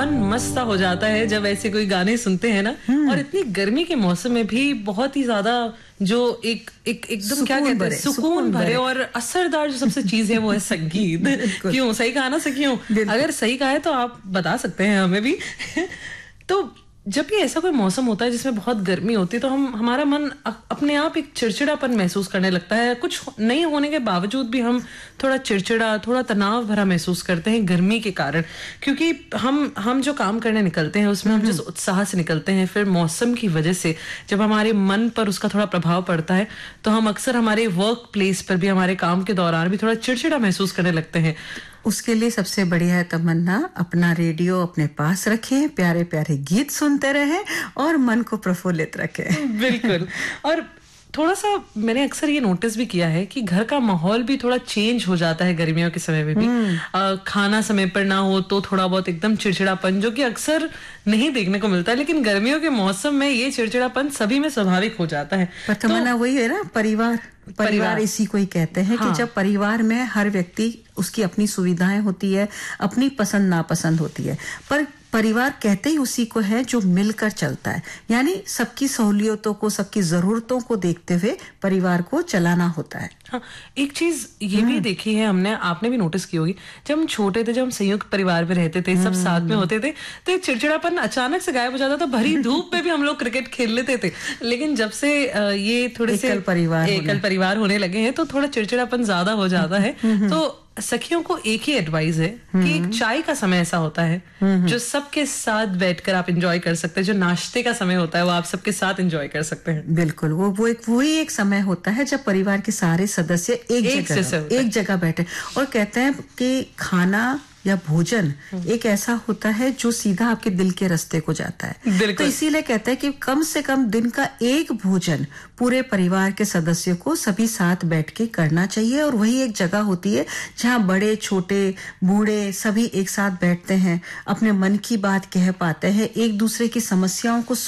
मन मस्त हो जाता है जब ऐसे कोई गाने सुनते हैं ना। और इतनी गर्मी के मौसम में भी बहुत ही ज्यादा जो एकदम क्या कहते हैं, सुकून भरे और असरदार जो सबसे चीज है वो है संगीत। क्यों सही कहा ना सखियों? अगर सही कहा है तो आप बता सकते हैं हमें भी। तो जब भी ऐसा कोई मौसम होता है जिसमें बहुत गर्मी होती है तो हमारा मन अपने आप एक चिड़चिड़ापन महसूस करने लगता है। कुछ नहीं होने के बावजूद भी हम थोड़ा चिड़चिड़ा, थोड़ा तनाव भरा महसूस करते हैं गर्मी के कारण, क्योंकि हम जो काम करने निकलते हैं उसमें हम जिस उत्साह से निकलते हैं, फिर मौसम की वजह से जब हमारे मन पर उसका थोड़ा प्रभाव पड़ता है तो हम अक्सर हमारे वर्क प्लेस पर भी, हमारे काम के दौरान भी थोड़ा चिड़चिड़ा महसूस करने लगते हैं। उसके लिए सबसे बढ़िया है तमन्ना, अपना रेडियो अपने पास रखें, प्यारे प्यारे गीत सुनते रहें और मन को प्रफुल्लित रखें। बिल्कुल। और थोड़ा सा मैंने अक्सर ये नोटिस भी किया है कि घर का माहौल भी थोड़ा चेंज हो जाता है गर्मियों के समय में भी। खाना समय पर ना हो तो थोड़ा बहुत एकदम चिड़चिड़ापन, जो कि अक्सर नहीं देखने को मिलता है, लेकिन गर्मियों के मौसम में ये चिड़चिड़ापन सभी में स्वाभाविक हो जाता है। पर तमन्ना वही है ना, परिवार इसी को ही कहते हैं। हाँ। कि जब परिवार में हर व्यक्ति, उसकी अपनी सुविधाएं होती है, अपनी पसंद नापसंद होती है, पर परिवार कहते ही उसी को है जो मिलकर चलता है। यानी सबकी सहूलियतों को, सबकी जरूरतों को देखते हुए परिवार को चलाना होता है। हाँ, एक चीज ये भी देखी है हमने, आपने भी नोटिस की होगी, जब हम छोटे थे, जब हम संयुक्त परिवार में रहते थे, सब साथ में होते थे, तो चिड़चिड़ापन अचानक से गायब हो जाता था। भरी धूप में भी हम लोग क्रिकेट खेल लेते थे। लेकिन जब से ये थोड़े से एकल परिवार होने लगे हैं तो थोड़ा चिड़चिड़ापन ज्यादा हो जाता है। तो सखियों को एक ही एडवाइस है कि एक चाय का समय ऐसा होता है जो सबके साथ बैठकर आप एंजॉय कर सकते हैं। जो नाश्ते का समय होता है वो आप सबके साथ एंजॉय कर सकते हैं। बिल्कुल, वही एक समय होता है जब परिवार के सारे सदस्य एक जगह बैठे और कहते हैं कि खाना या भोजन एक ऐसा होता है जो सीधा आपके दिल के रास्ते को जाता है। तो इसीलिए कहते हैं कि कम से कम दिन का एक भोजन पूरे परिवार के सदस्यों को सभी साथ बैठ के करना चाहिए। और वही एक जगह होती है जहाँ बड़े छोटे बूढ़े सभी एक साथ बैठते हैं, अपने मन की बात कह पाते हैं, एक दूसरे की समस्याओं को